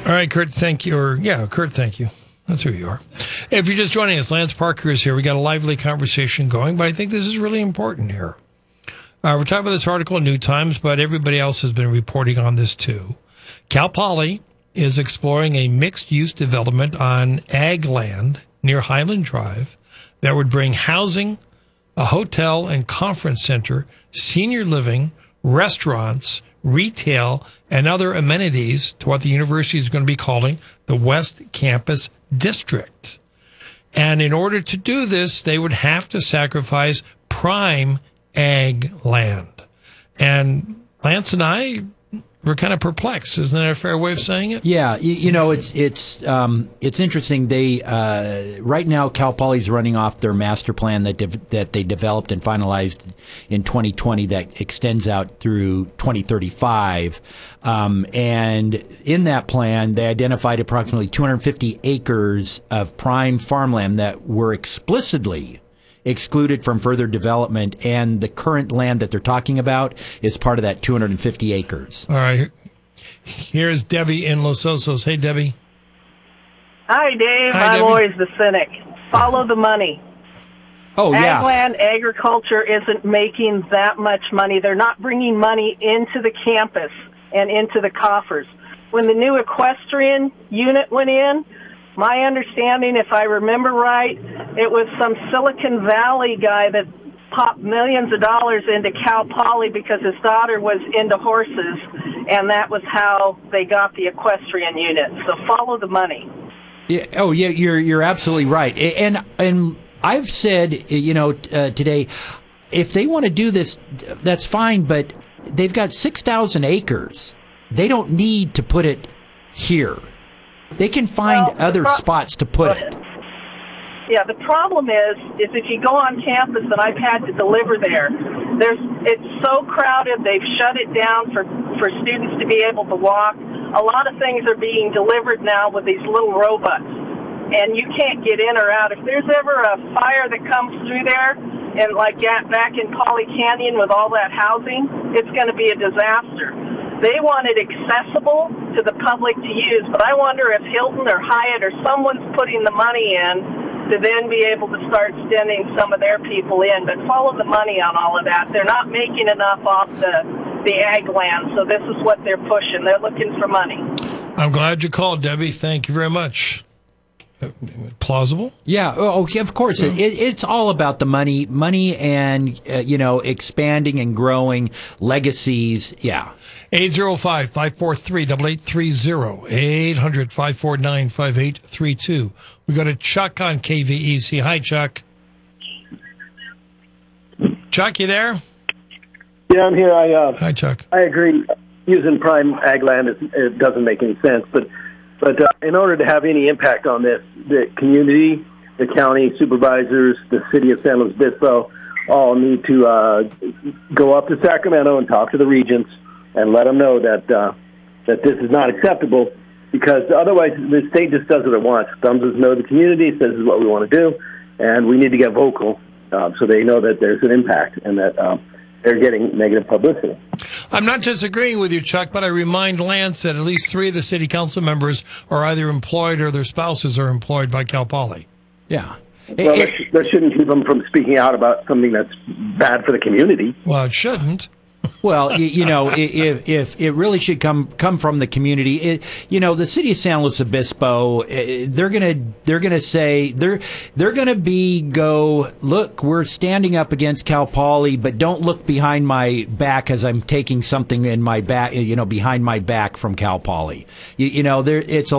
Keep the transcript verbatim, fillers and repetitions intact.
All right, Kurt, thank you. Or, yeah, Kurt, thank you. That's who you are. If you're just joining us, Lance Parker is here. We got a lively conversation going, but I think this is really important here. Uh, we're talking about this article in New Times, but everybody else has been reporting on this too. Cal Poly is exploring a mixed-use development on ag land near Highland Drive that would bring housing, a hotel and conference center, senior living, restaurants, retail, and other amenities to what the university is going to be calling the West Campus District. And in order to do this, they would have to sacrifice prime ag land. And Lance and I were kind of perplexed. Isn't that a fair way of saying it? Yeah, you, you know, it's it's um, it's interesting. They uh, right now, Cal Poly's running off their master plan that de- that they developed and finalized in twenty twenty that extends out through twenty thirty-five. Um, and in that plan, they identified approximately two hundred fifty acres of prime farmland that were explicitly excluded from further development, and the current land that they're talking about is part of that two hundred fifty acres. All right. Here's Debbie in Los Osos. Hey, Debbie. Hi, Dave. Hi, I'm Debbie. always the cynic. Follow the money. Oh, yeah. Ag land agriculture isn't making that much money. They're not bringing money into the campus and into the coffers. When the new equestrian unit went in, my understanding, if I remember right, it was some Silicon Valley guy that popped millions of dollars into Cal Poly because his daughter was into horses, and that was how they got the equestrian unit. So follow the money. Yeah. Oh, yeah. You're you're absolutely right. And and I've said, you know, uh, today, if they want to do this, that's fine. But they've got six thousand acres. They don't need to put it here. They can find Well, other pro- spots to put it. Yeah, the problem is, is if you go on campus, and I've had to deliver there, there's it's so crowded. They've shut it down for for students to be able to walk. A lot of things are being delivered now with these little robots, and you can't get in or out. If there's ever a fire that comes through there, and like at, back in Poly Canyon with all that housing, it's going to be a disaster. They want it accessible to the public to use, but I wonder if Hilton or Hyatt or someone's putting the money in to then be able to start sending some of their people in. But follow the money on all of that. They're not making enough off the, the ag land, so this is what they're pushing. They're looking for money. I'm glad you called, Debbie. Thank you very much. Plausible? Yeah, oh, okay, of course. It, it, it's all about the money, money, and uh, you know, expanding and growing legacies. Yeah. eight zero five, five four three, eight eight three zero, eight hundred, five four nine, five eight three two. We go to Chuck on K V E C. Hi, Chuck. Chuck, you there? Yeah, I'm here. I uh, Hi, Chuck. I agree. Using prime ag land is, it doesn't make any sense. But but uh, in order to have any impact on this, the community, the county supervisors, the city of San Luis Obispo, all need to uh, go up to Sacramento and talk to the regents and let them know that uh, that this is not acceptable. Because otherwise, the state just does what it wants. Thumbs us know the community, says this is what we want to do, and we need to get vocal uh, so they know that there's an impact and that um, they're getting negative publicity. I'm not disagreeing with you, Chuck, but I remind Lance that at least three of the city council members are either employed or their spouses are employed by Cal Poly. Yeah. Well, that, sh- that shouldn't keep them from speaking out about something that's bad for the community. Well, it shouldn't. Well, you, you know, if if it really should come come from the community, it, you know, the city of San Luis Obispo, they're gonna they're gonna say they're they're gonna be go look, we're standing up against Cal Poly, but don't look behind my back as I'm taking something in my back, you know, behind my back from Cal Poly. You, you know, there it's a